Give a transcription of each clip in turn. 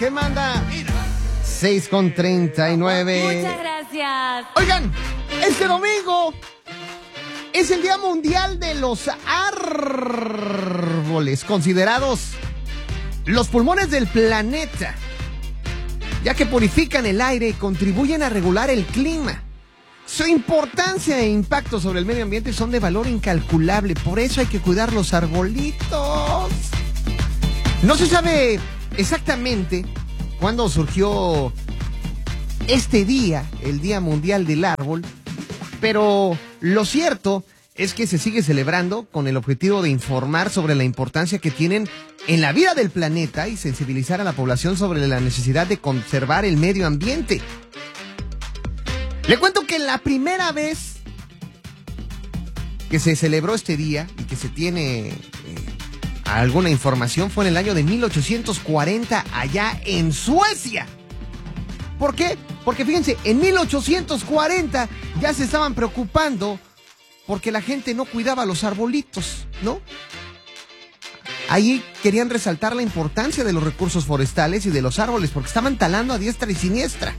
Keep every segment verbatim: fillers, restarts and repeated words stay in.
¿Qué manda? seis con treinta y nueve. Muchas gracias. Oigan, este domingo es el Día Mundial de los Árboles, considerados los pulmones del planeta, ya que purifican el aire y contribuyen a regular el clima. Su importancia e impacto sobre el medio ambiente son de valor incalculable, por eso hay que cuidar los arbolitos. No se sabe exactamente cuándo surgió este día, el Día Mundial del Árbol, pero lo cierto es que se sigue celebrando con el objetivo de informar sobre la importancia que tienen en la vida del planeta y sensibilizar a la población sobre la necesidad de conservar el medio ambiente. Le cuento que la primera vez que se celebró este día y que se tiene eh, alguna información fue en el año de mil ochocientos cuarenta allá en Suecia. ¿Por qué? Porque fíjense, en mil ochocientos cuarenta ya se estaban preocupando porque la gente no cuidaba los arbolitos, ¿no? Ahí querían resaltar la importancia de los recursos forestales y de los árboles porque estaban talando a diestra y siniestra.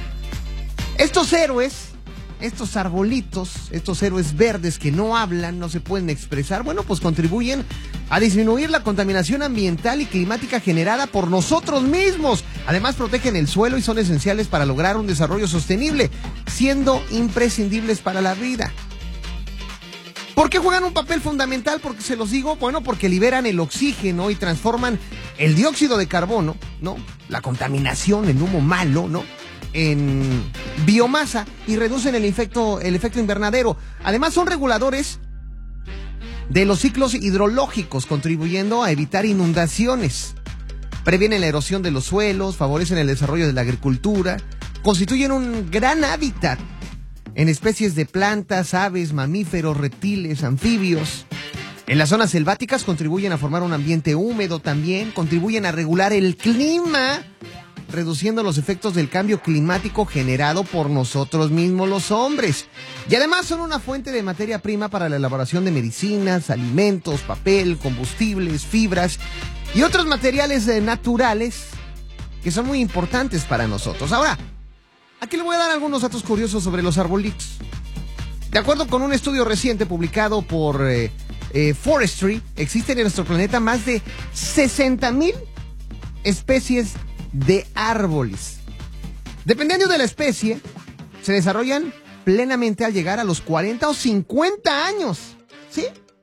Estos héroes, estos arbolitos, estos héroes verdes que no hablan, no se pueden expresar, bueno, pues contribuyen a disminuir la contaminación ambiental y climática generada por nosotros mismos. Además, protegen el suelo y son esenciales para lograr un desarrollo sostenible, siendo imprescindibles para la vida. ¿Por qué juegan un papel fundamental? Porque se los digo, bueno, porque liberan el oxígeno y transforman el dióxido de carbono, ¿no? La contaminación, el humo malo, ¿no? En biomasa y reducen el efecto, el efecto invernadero. Además son reguladores de los ciclos hidrológicos, contribuyendo a evitar inundaciones. Previenen la erosión de los suelos, favorecen el desarrollo de la agricultura, constituyen un gran hábitat en especies de plantas, aves, mamíferos, reptiles, anfibios. En las zonas selváticas contribuyen a formar un ambiente húmedo también, contribuyen a regular el clima, reduciendo los efectos del cambio climático generado por nosotros mismos los hombres. Y además son una fuente de materia prima para la elaboración de medicinas, alimentos, papel, combustibles, fibras y otros materiales eh, naturales que son muy importantes para nosotros. Ahora, aquí le voy a dar algunos datos curiosos sobre los arbolitos. De acuerdo con un estudio reciente publicado por eh, eh, Forestry, existen en nuestro planeta más de sesenta mil especies de árboles. Dependiendo de la especie, se desarrollan plenamente al llegar a los cuarenta o cincuenta años, ¿sí?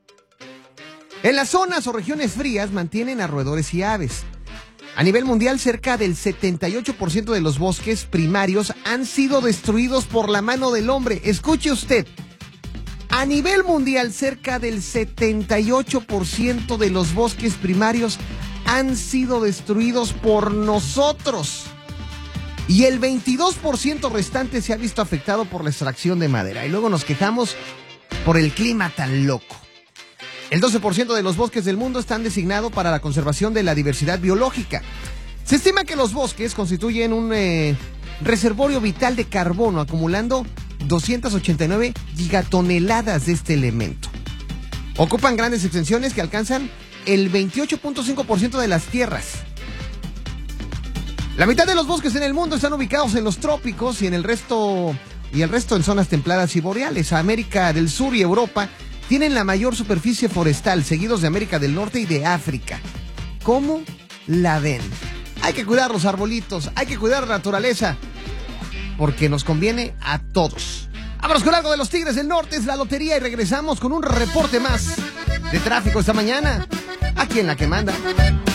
En las zonas o regiones frías mantienen a roedores y aves. A nivel mundial, cerca del setenta y ocho por ciento de los bosques primarios han sido destruidos por la mano del hombre. Escuche usted, a nivel mundial, cerca del setenta y ocho por ciento de los bosques primarios han sido destruidos por nosotros. Y el veintidós por ciento restante se ha visto afectado por la extracción de madera. Y luego nos quejamos por el clima tan loco. El doce por ciento de los bosques del mundo están designados para la conservación de la diversidad biológica. Se estima que los bosques constituyen un eh, reservorio vital de carbono, acumulando doscientas ochenta y nueve gigatoneladas de este elemento. Ocupan grandes extensiones que alcanzan el veintiocho punto cinco por ciento de las tierras. La mitad de los bosques en el mundo están ubicados en los trópicos y en el resto y el resto en zonas templadas y boreales. América del Sur y Europa tienen la mayor superficie forestal, seguidos de América del Norte y de África. ¿Cómo la ven? Hay que cuidar los arbolitos, hay que cuidar la naturaleza, porque nos conviene a todos. Vámonos con algo de los Tigres del Norte, es la lotería, y regresamos con un reporte más de tráfico esta mañana, aquí en La Que Manda.